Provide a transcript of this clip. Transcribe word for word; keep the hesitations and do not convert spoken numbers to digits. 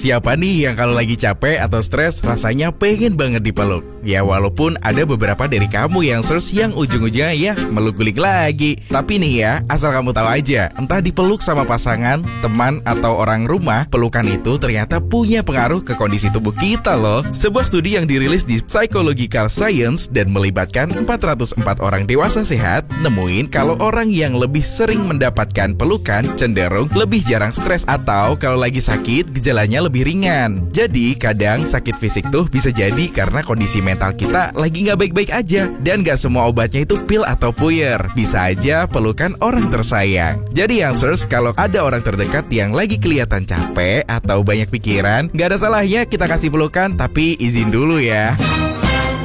Siapa nih yang kalau lagi capek atau stres rasanya pengen banget dipeluk? Ya walaupun ada beberapa dari kamu yang search yang ujung-ujungnya ya meluk guling lagi. Tapi nih ya, asal kamu tahu aja, entah dipeluk sama pasangan, teman, atau orang rumah, pelukan itu ternyata punya pengaruh ke kondisi tubuh kita loh. Sebuah studi yang dirilis di Psychological Science dan melibatkan empat ratus empat orang dewasa sehat, nemuin kalau orang yang lebih sering mendapatkan pelukan cenderung lebih jarang stres atau kalau lagi sakit gejalanya lebih ringan. Jadi kadang sakit fisik tuh bisa jadi karena kondisi mental kita lagi gak baik-baik aja. Dan gak semua obatnya itu pil atau puyer. Bisa aja pelukan orang tersayang. Jadi Youngsters, kalau ada orang terdekat yang lagi kelihatan capek atau banyak pikiran, gak ada salahnya kita kasih pelukan, tapi izin dulu ya.